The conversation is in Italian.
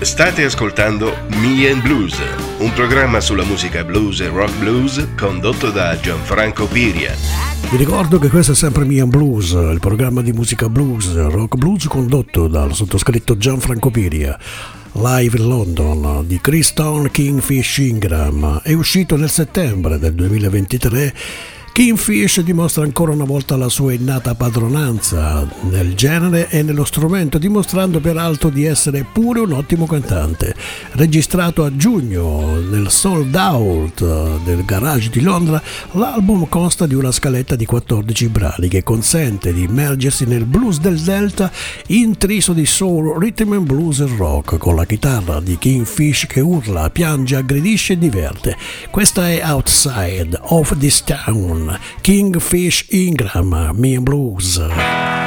State ascoltando Me and Blues, un programma sulla musica blues e rock blues condotto da Gianfranco Piria. Vi ricordo che questo è sempre Me and Blues, il programma di musica blues, rock blues condotto dal sottoscritto Gianfranco Piria. Live in London di Christon Kingfish Ingram, è uscito nel settembre del 2023. Kingfish dimostra ancora una volta la sua innata padronanza nel genere e nello strumento, dimostrando peraltro di essere pure un ottimo cantante. Registrato a giugno nel Sold Out del Garage di Londra, l'album consta di una scaletta di 14 brani che consente di immergersi nel blues del Delta intriso di soul, rhythm and blues e rock, con la chitarra di Kingfish che urla, piange, aggredisce e diverte. Questa è Outside of This Town, Kingfish Ingram, Me and Blues.